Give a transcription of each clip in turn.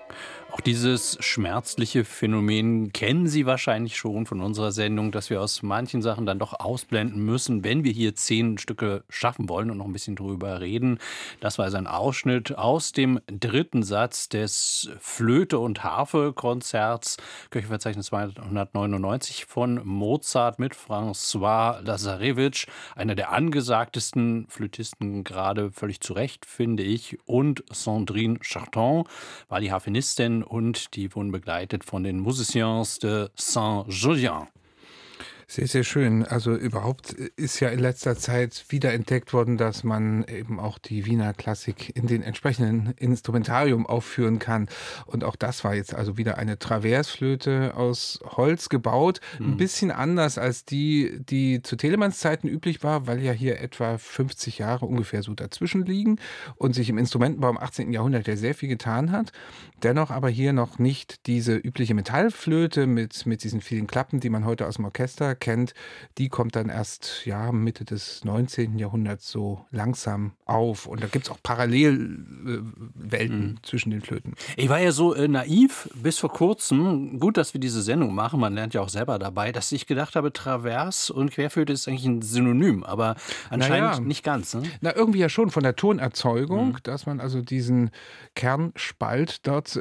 Auch dieses schmerzliche Phänomen kennen Sie wahrscheinlich schon von unserer Sendung, dass wir aus manchen Sachen dann doch ausblenden müssen, wenn wir hier 10 Stücke schaffen wollen und noch ein bisschen drüber reden. Das war also ein Ausschnitt aus dem dritten Satz des Flöte und Harfe-Konzerts, Kirchenverzeichnis 299 von Mozart mit François Lazarevitsch, einer der angesagtesten Flötisten, gerade völlig zu Recht, finde ich, und Sandrine Charton war die Harfenistin und die wurden begleitet von den Musiciens de Saint-Julien. Sehr, sehr schön. Also überhaupt ist ja in letzter Zeit wiederentdeckt worden, dass man eben auch die Wiener Klassik in den entsprechenden Instrumentarium aufführen kann. Und auch das war jetzt also wieder eine Traversflöte aus Holz gebaut. Ein bisschen anders als die zu Telemanns Zeiten üblich war, weil ja hier etwa 50 Jahre ungefähr so dazwischen liegen und sich im Instrumentenbau im 18. Jahrhundert ja sehr viel getan hat. Dennoch aber hier noch nicht diese übliche Metallflöte mit diesen vielen Klappen, die man heute aus dem Orchester kennt. Die kommt dann erst Mitte des 19. Jahrhunderts so langsam auf. Und da gibt es auch Parallelwelten zwischen den Flöten. Ich war ja so naiv bis vor kurzem, gut, dass wir diese Sendung machen, man lernt ja auch selber dabei, dass ich gedacht habe, Travers und Querflöte ist eigentlich ein Synonym, aber anscheinend nicht ganz. Ne? Na, irgendwie ja schon von der Tonerzeugung, dass man also diesen Kernspalt dort,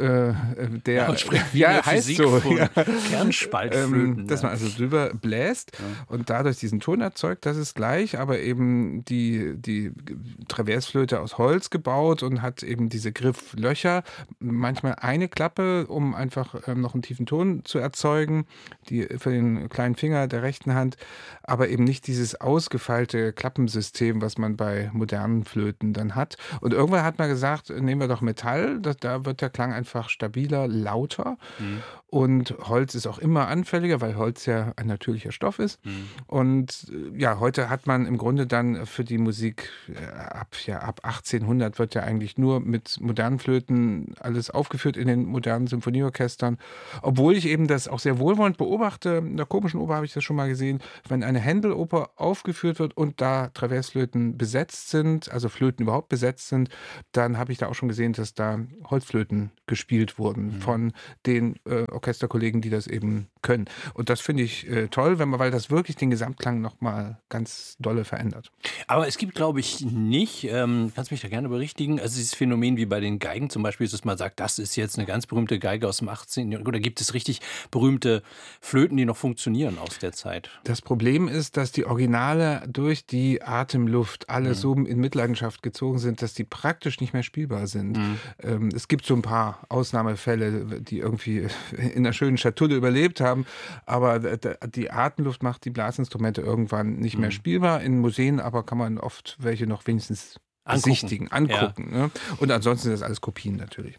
der heißt so, Kernspaltflöten. dass man also drüber bläst und dadurch diesen Ton erzeugt, das ist gleich, aber eben die Traversflöte aus Holz gebaut und hat eben diese Grifflöcher, manchmal eine Klappe, um einfach noch einen tiefen Ton zu erzeugen, die für den kleinen Finger der rechten Hand, aber eben nicht dieses ausgefeilte Klappensystem, was man bei modernen Flöten dann hat. Und irgendwann hat man gesagt, nehmen wir doch Metall, da wird der Klang einfach stabiler, lauter. Und Holz ist auch immer anfälliger, weil Holz ja ein natürlicher Stoff ist. Und heute hat man im Grunde dann für die Musik ab 1800 wird ja eigentlich nur mit modernen Flöten alles aufgeführt in den modernen Symphonieorchestern. Obwohl ich eben das auch sehr wohlwollend beobachte, in der Komischen Oper habe ich das schon mal gesehen, wenn eine Händel-Oper aufgeführt wird und da Traversflöten besetzt sind, also Flöten überhaupt besetzt sind, dann habe ich da auch schon gesehen, dass da Holzflöten gespielt wurden von den Orchesterkollegen, die das eben können. Und das finde ich toll, weil das wirklich den Gesamtklang nochmal ganz dolle verändert. Aber es gibt, glaube ich, nicht, kannst mich da gerne berichtigen, also dieses Phänomen wie bei den Geigen zum Beispiel, dass man sagt, das ist jetzt eine ganz berühmte Geige aus dem 18. Jahrhundert, oder gibt es richtig berühmte Flöten, die noch funktionieren aus der Zeit? Das Problem ist, dass die Originale durch die Atemluft alle so in Mitleidenschaft gezogen sind, dass die praktisch nicht mehr spielbar sind. Es gibt so ein paar Ausnahmefälle, die irgendwie in einer schönen Schatulle überlebt haben, aber die Atemluft macht die Blasinstrumente irgendwann nicht mehr spielbar. In Museen aber kann man oft welche noch wenigstens besichtigen, angucken. Ne? Und ansonsten sind das alles Kopien natürlich.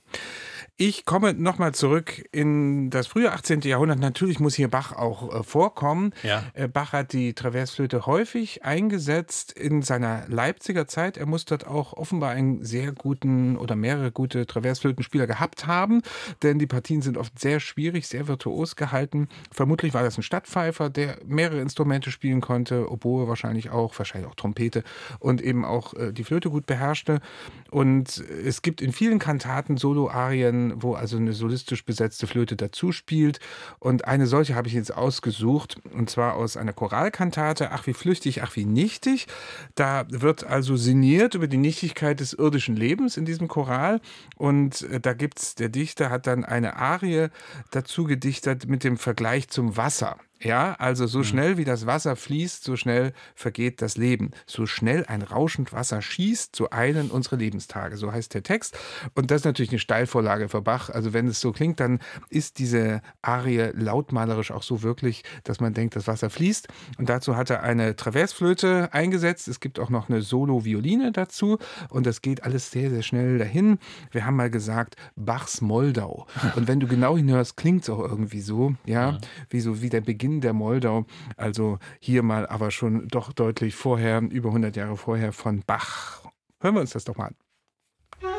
Ich komme nochmal zurück in das frühe 18. Jahrhundert. Natürlich muss hier Bach auch vorkommen. Ja. Bach hat die Traversflöte häufig eingesetzt in seiner Leipziger Zeit. Er muss dort auch offenbar einen sehr guten oder mehrere gute Traversflötenspieler gehabt haben, denn die Partien sind oft sehr schwierig, sehr virtuos gehalten. Vermutlich war das ein Stadtpfeifer, der mehrere Instrumente spielen konnte, Oboe wahrscheinlich auch Trompete und eben auch die Flöte gut beherrschte. Und es gibt in vielen Kantaten Solo-Arien, wo also eine solistisch besetzte Flöte dazu spielt. Und eine solche habe ich jetzt ausgesucht, und zwar aus einer Choralkantate, Ach wie flüchtig, ach wie nichtig. Da wird also sinniert über die Nichtigkeit des irdischen Lebens in diesem Choral. Und da gibt's, der Dichter hat dann eine Arie dazu gedichtet mit dem Vergleich zum Wasser. Ja, also so schnell wie das Wasser fließt, so schnell vergeht das Leben. So schnell ein rauschend Wasser schießt, so eilen unsere Lebenstage. So heißt der Text. Und das ist natürlich eine Steilvorlage für Bach. Also wenn es so klingt, dann ist diese Arie lautmalerisch auch so wirklich, dass man denkt, das Wasser fließt. Und dazu hat er eine Traversflöte eingesetzt. Es gibt auch noch eine Solo-Violine dazu. Und das geht alles sehr, sehr schnell dahin. Wir haben mal gesagt, Bachs Moldau. Und wenn du genau hinhörst, klingt es auch irgendwie so, wie der Beginn der Moldau, also hier mal aber schon doch deutlich vorher, über 100 Jahre vorher von Bach. Hören wir uns das doch mal an.